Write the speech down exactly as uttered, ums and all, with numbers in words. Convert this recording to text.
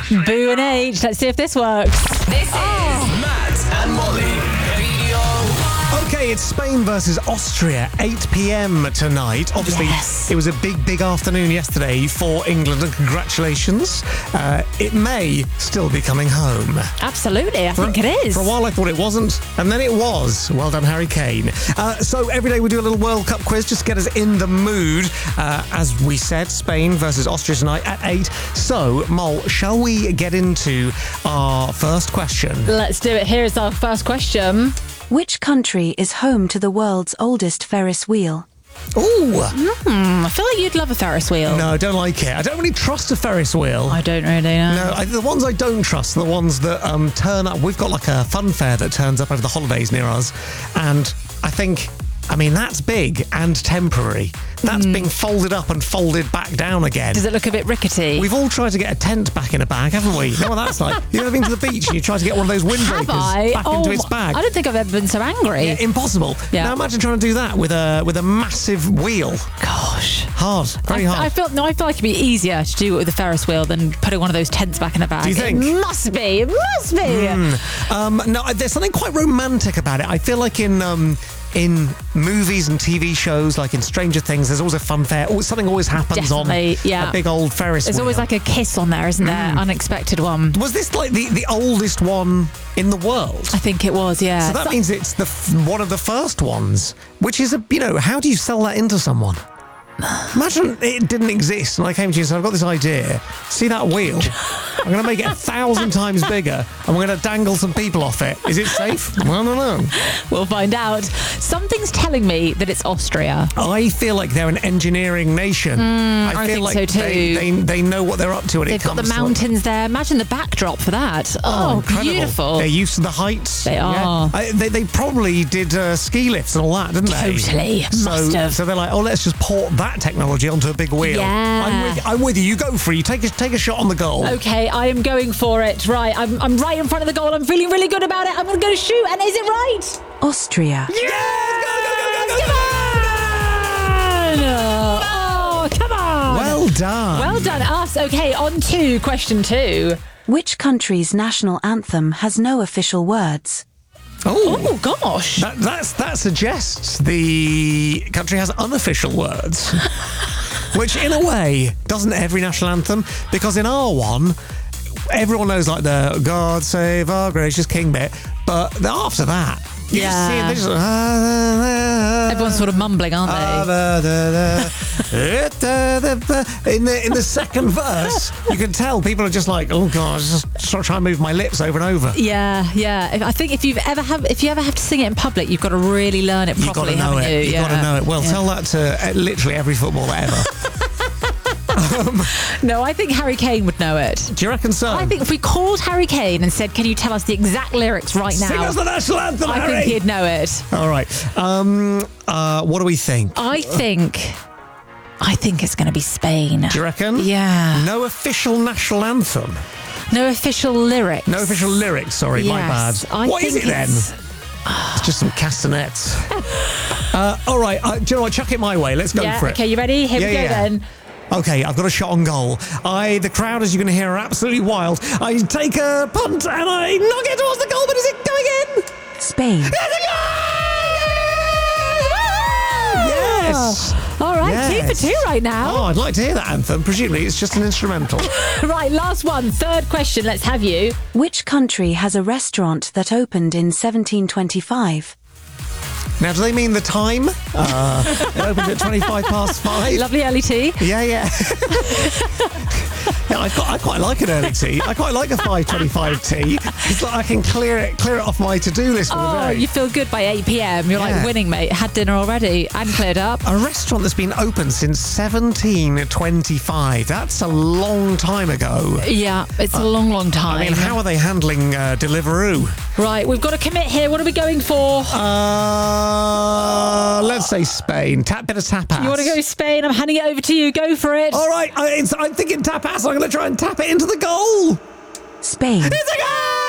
Boo and H. Let's see if this works. This is Matt and Molly. Okay, it's Spain versus Austria, eight p.m. tonight. Obviously, Yes. it was a big, big afternoon yesterday for England, and congratulations. Uh, it may still be coming home. Absolutely, I think it is. For a while I thought it wasn't, and then it was. Well done, Harry Kane. Uh, so every day we do a little World Cup quiz just to get us in the mood. Uh, as we said, Spain versus Austria tonight at eight. So, Mol, shall we get into our first question? Let's do it. Here is our first question. Which country is home to the world's oldest Ferris wheel? Ooh. Hmm, I feel like you'd love a Ferris wheel. No, I don't like it. I don't really trust a Ferris wheel. I don't really know. No, I, the ones I don't trust are the ones that um, turn up. We've got like a fun fair that turns up over the holidays near us. And I think, I mean, that's big and temporary. That's Mm. being folded up and folded back down again. Does it look a bit rickety? We've all tried to get a tent back in a bag, haven't we? You know what that's like? You've ever been to the beach and you try to get one of those windbreakers Have I? back oh, into its bag? I don't think I've ever been so angry. Yeah, impossible. Yeah. Now imagine trying to do that with a with a massive wheel. Gosh. Hard, very I, hard. I feel no. I feel like it'd be easier to do it with a Ferris wheel than putting one of those tents back in a bag. Do you think? It must be. It must be. Um, no, there's something quite romantic about it. I feel like in um, in movies and T V shows, like in Stranger Things, there's always a fun fair. Always, something always happens Definitely, on yeah. a big old Ferris There's wheel. always like a kiss on there, isn't there? Unexpected one. Was this like the, the oldest one in the world? I think it was. Yeah. So that means it's the f- one of the first ones, which is a you know how do you sell that into someone? Imagine it didn't exist and I came to you and said, I've got this idea. See that wheel? I'm going to make it a thousand times bigger and we're going to dangle some people off it. Is it safe? I don't know. We'll find out. Something's telling me that it's Austria. I feel like they're an engineering nation. I I feel think like so too. They, they, they know what they're up to when They've it got comes the to like- mountains there. Imagine the backdrop for that. Oh, incredible. beautiful. They're used to the heights. They are. I, they, they probably did uh, ski lifts and all that, didn't they? Totally. So, Must have. so they're like, oh, let's just port that technology onto a big wheel. Yeah. I'm with, I'm with you. You go for it. You take a, take a shot on the goal. Okay, I am going for it. Right, I'm, I'm right in front of the goal. I'm feeling really good about it. I'm going to go shoot. And is it right? Austria. Yes! Go, go, go, go, go, Come on! Oh, come on! Well done. Well done, us. Okay, on to question two. Which country's national anthem has no official words? Oh, Oh, gosh. that, that's, that suggests the country has unofficial words. Which, in a way, doesn't every national anthem? Because in our one, everyone knows like the God Save Our Gracious King bit, but the- after that, you just see it, Yeah. they just, ah, Everyone's sort of mumbling, aren't ah, they? da, da, da, da, da, da. in the in the second verse, you can tell people are just like, oh god, just try try and move my lips over and over. Yeah, yeah. If- I think if you've ever have, if you ever have to sing it in public, you've got to really learn it You've got properly, to know haven't it. you? You've got to Yeah. know it. Well, Yeah. tell that to uh, literally every footballer ever. No, I think Harry Kane would know it. Do you reckon so? I think if we called Harry Kane and said, "Can you tell us the exact lyrics right now?" Sing us the national anthem, I Harry. think he'd know it. All right. Um, uh, what do we think? I think, I think it's going to be Spain. Do you reckon? Yeah. No official national anthem. No official lyrics. No official lyrics. Sorry, my bad. Yes, I What is think it then? it's- It's just some castanets. uh, all right. Uh, do you know what? Chuck it my way. Let's go Yeah. for it. Okay, you ready? Here Yeah, we go yeah. then. Okay, I've got a shot on goal. I, the crowd, as you're going to hear, are absolutely wild. I take a punt and I knock it towards the goal, but is it going in? Spain. Yes. All right, Yes. two for two right now. Oh, I'd like to hear that anthem. Presumably, it's just an instrumental. Right, last one. Third question. Let's have you. Which country has a restaurant that opened in seventeen twenty-five? Now, do they mean the time? Uh, it opened at twenty-five past five. Lovely early tea. Yeah, yeah. yeah I, quite, I quite like an early tea. I quite like a five twenty-five tea. It's like I can clear it clear it off my to-do list for the Oh, day. you feel good by eight p.m. You're Yeah. like winning, mate. Had dinner already and cleared up. A restaurant that's been open since seventeen twenty-five. That's a long time ago. Yeah, it's a long, long time. I mean, how are they handling uh, Deliveroo? Right, we've got to commit here. What are we going for? Uh, let's say Spain. Tap bit of tapas. You want to go Spain? I'm handing it over to you. Go for it. All right, I, it's, I'm thinking tapas. I'm going to try and tap it into the goal. Spain. It's a goal!